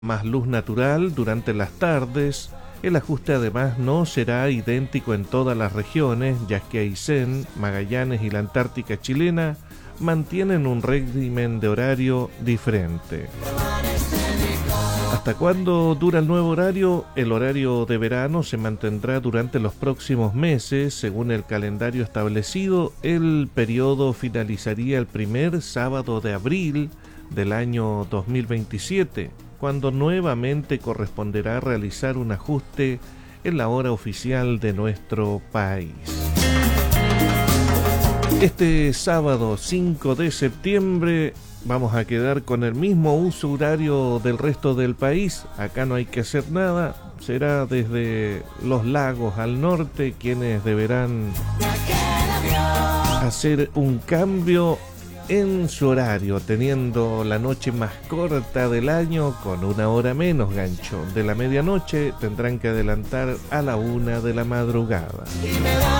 más luz natural durante las tardes. El ajuste además no será idéntico en todas las regiones, ya que Aysén, Magallanes y la Antártica chilena mantienen un régimen de horario diferente. ¿Hasta cuándo dura el nuevo horario? El horario de verano se mantendrá durante los próximos meses. Según el calendario establecido, el periodo finalizaría el primer sábado de abril del año 2027, cuando nuevamente corresponderá realizar un ajuste en la hora oficial de nuestro país. Este sábado 5 de septiembre vamos a quedar con el mismo uso horario del resto del país. Acá no hay que hacer nada. Será desde los lagos al norte quienes deberán hacer un cambio en su horario, teniendo la noche más corta del año con una hora menos, gancho. De la medianoche tendrán que adelantar a la 1 de la madrugada.